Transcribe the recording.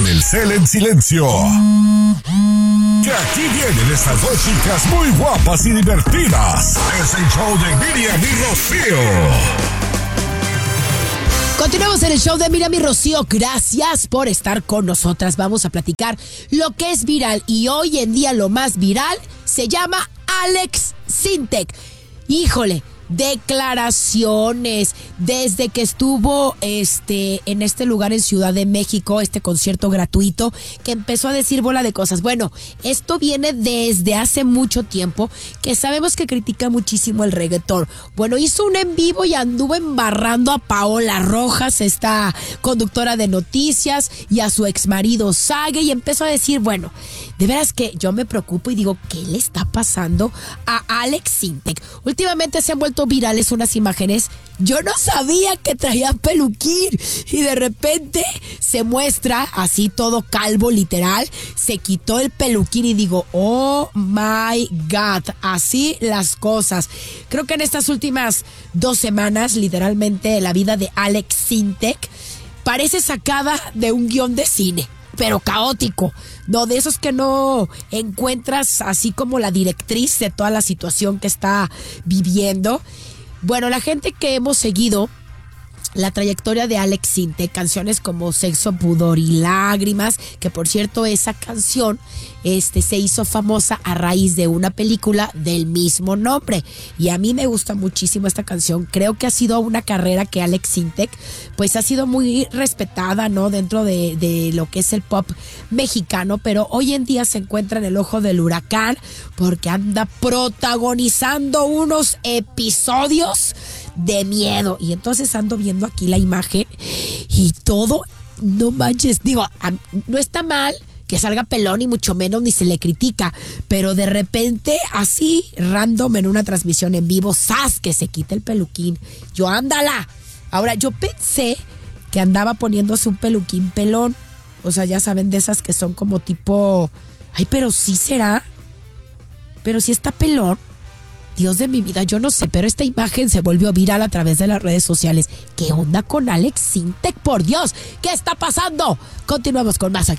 con el cel en silencio. Que aquí vienen estas dos chicas muy guapas y divertidas. Es el show de Miriam y Rocío. Continuamos en el show de Miriam y Rocío. Gracias por estar con nosotras. Vamos a platicar lo que es viral. Y hoy en día lo más viral se llama Alex Sintek. Híjole, declaraciones desde que estuvo en este lugar en Ciudad de México, este concierto gratuito, que empezó a decir bola de cosas. Bueno, esto viene desde hace mucho tiempo, que sabemos que critica muchísimo el reggaetón. Bueno, hizo un en vivo y anduvo embarrando a Paola Rojas, esta conductora de noticias, y a su exmarido Sage, y empezó a decir, bueno, de veras que yo me preocupo y digo, ¿qué le está pasando a Alex Sintek? Últimamente se han vuelto virales unas imágenes. Yo no sabía que traía peluquín y de repente se muestra así todo calvo, literal. Se quitó el peluquín y digo, oh my God, así las cosas. Creo que en estas últimas 2 semanas, literalmente, la vida de Alex Sintek parece sacada de un guión de cine, pero caótico, no de esos que no encuentras así como la directriz de toda la situación que está viviendo. Bueno, la gente que hemos seguido la trayectoria de Alex Sintek, canciones como Sexo, Pudor y Lágrimas, que por cierto esa canción se hizo famosa a raíz de una película del mismo nombre, y a mí me gusta muchísimo esta canción. Creo que ha sido una carrera que Alex Sintek pues ha sido muy respetada, ¿no?, dentro de lo que es el pop mexicano, pero hoy en día se encuentra en el ojo del huracán porque anda protagonizando unos episodios de miedo. Y entonces ando viendo aquí la imagen y todo, no manches, digo, no está mal que salga pelón y mucho menos ni se le critica, pero de repente así random en una transmisión en vivo, ¡zas!, que se quita el peluquín. Yo, ándala. Ahora, yo pensé que andaba poniéndose un peluquín pelón, o sea, ya saben, de esas que son como tipo, ay, pero sí será, pero sí está pelón. Dios de mi vida, yo no sé, pero esta imagen se volvió viral a través de las redes sociales. ¿Qué onda con Alex Sintek? Por Dios, ¿qué está pasando? Continuamos con más aquí.